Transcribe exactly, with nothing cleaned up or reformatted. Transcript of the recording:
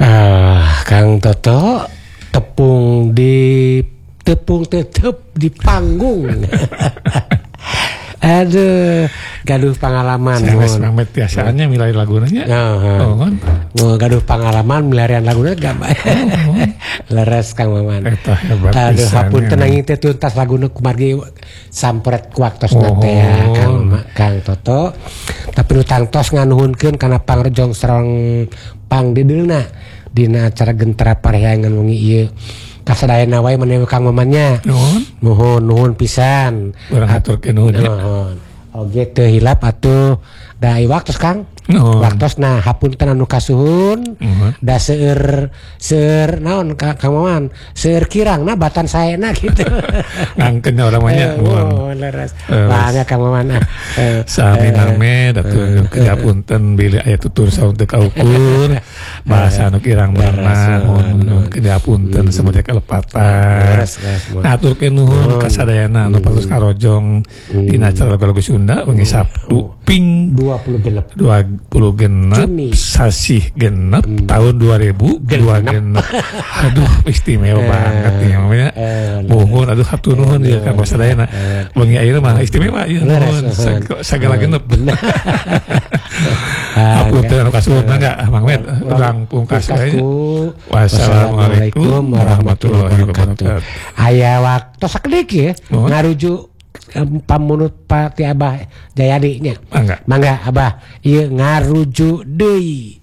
Ah, Kang Toto tepung di tepung tetep di panggung. Aduh, gaduh pengalaman. Saya Mamet biasaannya milih lagunya. Oh, kan. Oh, gaduh pengalaman milarian lagunya gak baik. Oh, leres Kang Maman. Eta hebat. Aduh, hapunten angin teh tuntas laguna kumargi sampret ku waktosna teh ya Kang Kang Toto. Tapi nu tangtos nganuhunkeun kana pangrejong sareng pangdideulna dina acara gentara parahyangan wengi ieu. Kasadayana wae menewe Kang Mamannya. Nuhun. Nuhun nuhun pisan. Urang haturkeun nuhun. Nuhun. Oge teu hilap atuh da ieu waktos Kang. Nuhun. Waktosna hapunten anu kasuhun. Da seueur seueur naon Kang Maman? Seueur kirangna batan saena kitu. Angkeun urang mah nya. Oh, leres. Bangga Kang Maman. Sami name datuh kedapunten bilih aya tutur saun teu kaukur. Bahasa anu kirang berenang mun kedapunten semuanya kelepatan. Aturkeun nuhun kasadayana anu patos karojong dina acara lagu-lagu Sunda wengi Sabtu ping dua puluh genep dua puluh genep sasih genep tahun dua ribu dua genep. Aduh istimewa banget nih namanya. Mohon aduh hatur nuhun ya Kang kasadayana. Wengi ayeuna mah istimewa ieu nuhun sagala genep. Hapunten anu kasuhun enggak Mang Met. Pungkas aja. Wassalamualaikum warahmatullahi wabarakatuh. Aya waktu sakedik ya ngarujuk pamunut Pati Abah Jayadi nya. Mangga. Mangga Abah ieu ngarujuk deui.